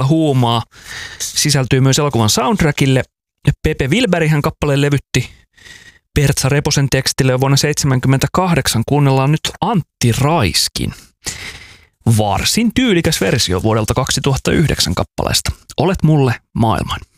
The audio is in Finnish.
huumaa sisältyy myös elokuvan soundtrackille. Pepe Wilberihän kappaleen levytti Pertsa Reposen tekstille jo vuonna 1978. Kuunnellaan nyt Antti Raiskin varsin tyylikäs versio vuodelta 2009 kappaleesta Olet mulle maailman.